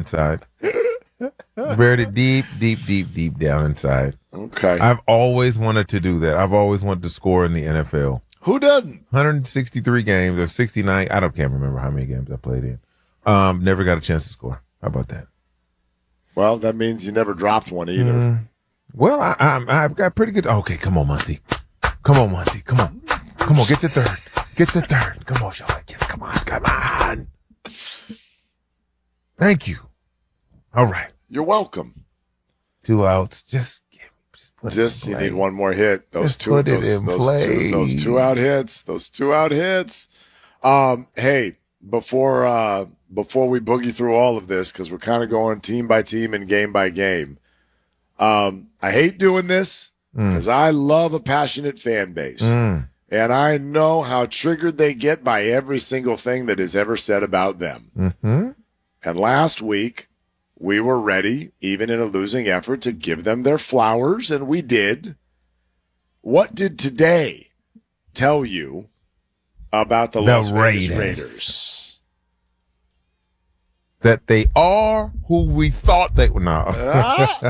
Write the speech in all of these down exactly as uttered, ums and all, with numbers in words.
inside. Buried it deep, deep, deep, deep down inside. Okay. I've always wanted to do that. I've always wanted to score in the N F L. Who doesn't? one hundred sixty-three games or sixty-nine. I don't can't remember how many games I played in. Um, never got a chance to score. How about that? Well, that means you never dropped one either. Mm, well, I, I, I've got pretty good. Okay, come on, Muncie. Come on, Muncie. Come on. Come on, get to third. Get to third. Come on, Charlotte. Yes, come on. Come on. Thank you. All right. You're welcome. Two outs. Just, just put Just it in you play. need one more hit. Those Just two, put it those, in those play. two, those two out hits. Those two out hits. Um, hey, before uh, before we boogie through all of this, because we're kind of going team by team and game by game. Um, I hate doing this because mm. I love a passionate fan base, Mm. and I know how triggered they get by every single thing that is ever said about them. Mm-hmm. And last week, we were ready, even in a losing effort, to give them their flowers, and we did. What did today tell you about the, The Las Raiders. Vegas Raiders? That they are who we thought they were. No. Ah,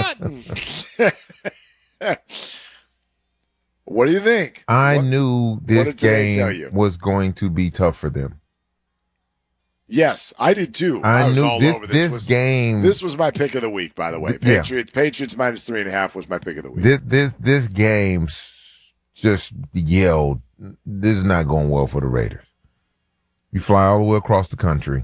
ah. What do you think? I what, knew this tell you? game was going to be tough for them. Yes, I did too. I, I was knew all this. over This, this, was, game. This was my pick of the week, by the way. Th- yeah. Patriots, Patriots minus three and a half was my pick of the week. This this this game s- just yelled. This is not going well for the Raiders. You fly all the way across the country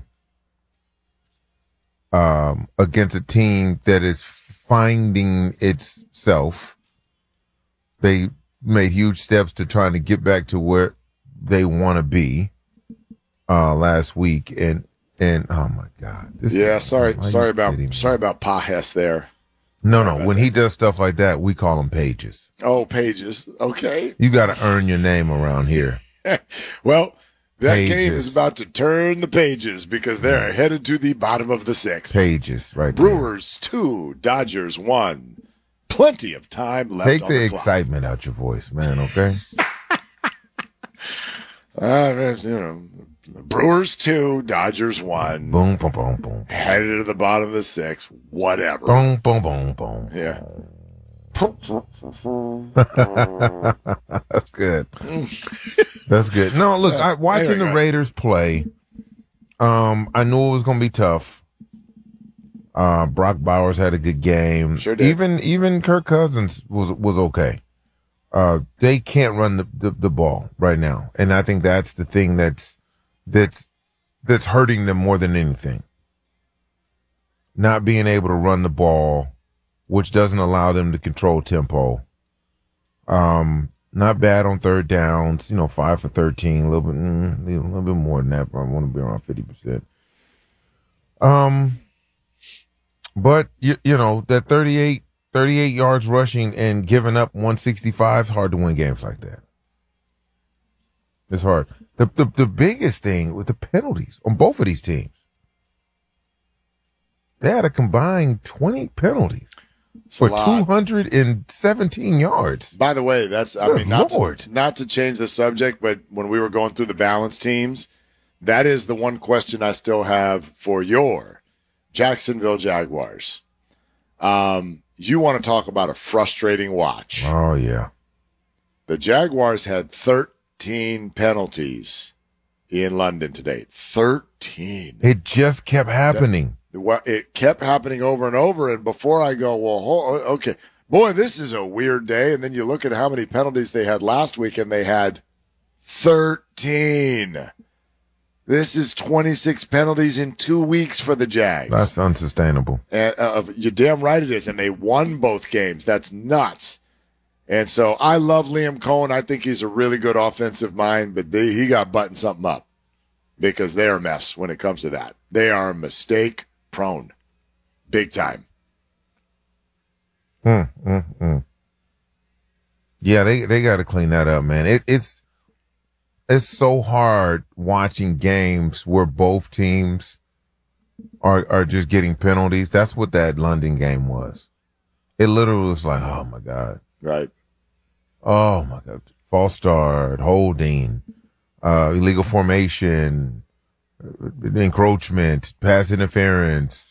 um, against a team that is finding itself. They made huge steps to trying to get back to where they want to be. Uh, last week and and oh my God! This yeah, is, sorry, sorry about kidding me? sorry about Pajes there. No, sorry no. When that. he does stuff like that, we call him pages. Oh, Pages. Okay. You got to earn your name around here. Well, that Pages. game is about to turn the pages because they're headed to the bottom of the sixth. Pages, right? Brewers two, Dodgers one. Plenty of time left. Take on the, the excitement out your voice, man. Okay. Uh, you know, Brewers two, Dodgers one. Boom, boom, boom, boom. Headed to the bottom of the sixth. Whatever. Boom, boom, boom, boom. Yeah. That's good. That's good. No, look, I, watching the Raiders play, um, I knew it was going to be tough. Uh, Brock Bowers had a good game. Sure did. Even even Kirk Cousins was was okay. Uh, they can't run the, the, the ball right now, and I think that's the thing that's that's that's hurting them more than anything. Not being able to run the ball, which doesn't allow them to control tempo. Um, not bad on third downs. You know, five for thirteen, a little bit, mm, a little bit more than that. But I want to be around fifty percent. Um, but you you know that thirty-eight. thirty-eight yards rushing and giving up one sixty-five is hard to win games like that. It's hard. The, the the biggest thing with the penalties on both of these teams, they had a combined twenty penalties It's for a lot. two hundred seventeen yards. By the way, that's, I Good mean, not Lord. to, not to change the subject, but when we were going through the balance teams, that is the one question I still have for your Jacksonville Jaguars. Um, you want to talk about a frustrating watch. Oh, yeah. The Jaguars had thirteen penalties in London today. thirteen. It just kept happening. Well, it kept happening over and over. And before I go, well, ho- okay, boy, this is a weird day. And then you look at how many penalties they had last week, and they had thirteen. This is twenty-six penalties in two weeks for the Jags. That's unsustainable. And, uh, you're damn right it is. And they won both games. That's nuts. And so I love Liam Cohen. I think he's a really good offensive mind, but they, he got buttoned something up because they're a mess when it comes to that. They are mistake prone. Big time. Mm, mm, mm. Yeah, they, they got to clean that up, man. It, it's it's so hard watching games where both teams are are just getting penalties. That's what that London game was. It literally was like, oh my God. Right. Oh my God. False start, holding, uh, illegal formation, encroachment, pass interference.